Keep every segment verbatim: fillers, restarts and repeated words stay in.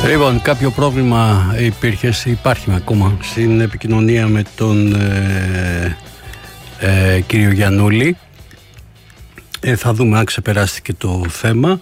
Λοιπόν, κάποιο πρόβλημα υπήρχε, υπάρχει ακόμα στην επικοινωνία με τον ε, ε, κύριο Γιαννούλη. Ε, θα δούμε αν ξεπεράστηκε το θέμα.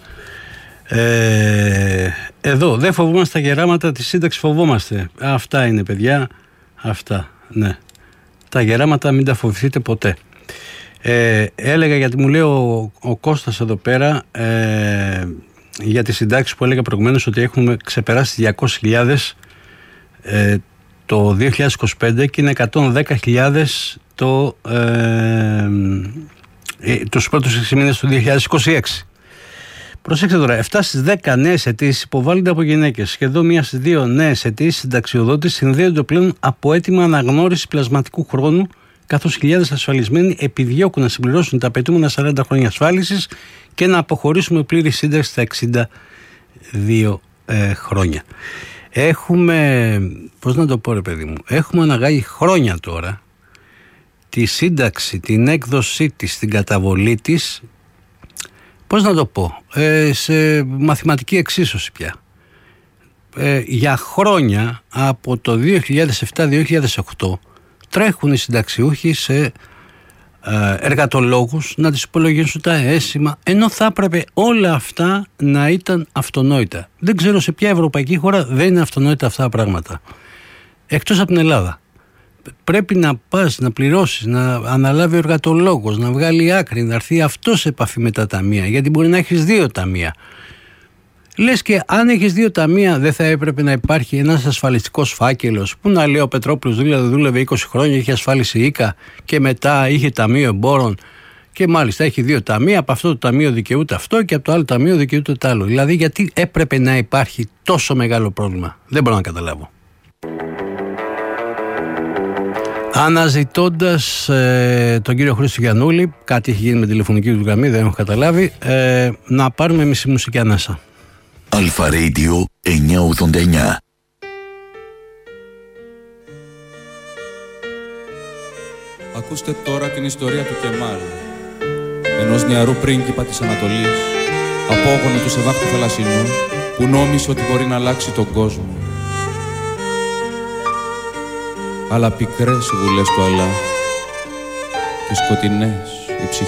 Ε, εδώ, δεν φοβόμαστε τα γεράματα, τη σύνταξη φοβόμαστε. Αυτά είναι, παιδιά. Αυτά, ναι. Τα γεράματα μην τα φοβηθείτε ποτέ. Ε, έλεγα, γιατί μου λέει ο, ο Κώστας εδώ πέρα, ε, για τις συντάξεις που έλεγα προηγουμένως, ότι έχουμε ξεπεράσει διακόσιες χιλιάδες ε, το δύο χιλιάδες είκοσι πέντε και είναι εκατόν δέκα χιλιάδες το, ε, ε, τους πρώτους έξι μήνες του δύο χιλιάδες είκοσι έξι. Προσέξτε τώρα, επτά στις δέκα νέες αιτήσεις υποβάλλονται από γυναίκες. Σχεδόν μία στις δύο νέες αιτήσεις συνταξιοδότης συνδέονται πλέον από αίτημα αναγνώριση πλασματικού χρόνου, καθώς χιλιάδες ασφαλισμένοι επιδιώκουν να συμπληρώσουν τα απαιτούμενα σαράντα χρόνια ασφάλισης και να αποχωρήσουν με πλήρη σύνταξη στα εξήντα δύο ε, χρόνια. Έχουμε, πώς να το πω ρε παιδί μου, έχουμε αναγάγει χρόνια τώρα τη σύνταξη, την έκδοσή της, την καταβολή της, πώς να το πω, ε, σε μαθηματική εξίσωση πια. Ε, για χρόνια, από το δύο χιλιάδες επτά δύο χιλιάδες οκτώ, τρέχουν οι συνταξιούχοι σε ε, εργατολόγους να τις υπολογίσουν τα έσημα, ενώ θα έπρεπε όλα αυτά να ήταν αυτονόητα. Δεν ξέρω σε ποια ευρωπαϊκή χώρα δεν είναι αυτονόητα αυτά τα πράγματα, εκτός από την Ελλάδα. Πρέπει να πας, να πληρώσεις, να αναλάβει ο εργατολόγος, να βγάλει άκρη, να έρθει αυτό σε επαφή με τα ταμεία, γιατί μπορεί να έχεις δύο ταμεία. Λες και αν έχεις δύο ταμεία, δεν θα έπρεπε να υπάρχει ένας ασφαλιστικός φάκελος που να λέει ο Πετρόπουλος δούλευε, δούλευε είκοσι χρόνια, είχε ασφάλιση ΙΚΑ και μετά είχε ταμείο εμπόρων και μάλιστα έχει δύο ταμεία, από αυτό το ταμείο δικαιούται αυτό και από το άλλο ταμείο δικαιούται το άλλο. Δηλαδή γιατί έπρεπε να υπάρχει τόσο μεγάλο πρόβλημα? Δεν μπορώ να καταλάβω. Αναζητώντας ε, τον κύριο Χρήστο Γιαννούλη, κάτι έχει γίνει με τηλεφωνική του γραμμή, δεν έχω καταλάβει, ε, να πάρουμε μισή μουσική ανάσα. Αλφα Radio εννιακόσια ογδόντα εννιά. Ακούστε τώρα την ιστορία του Κεμάλ, ενός νεαρού πρίγκιπα της Ανατολής, απόγονο του Σεβάχ του Θαλασσινού, που νόμισε ότι μπορεί να αλλάξει τον κόσμο. Αλλά πικρές οι βουλές του Αλλάχ και σκοτεινές οι ψυχές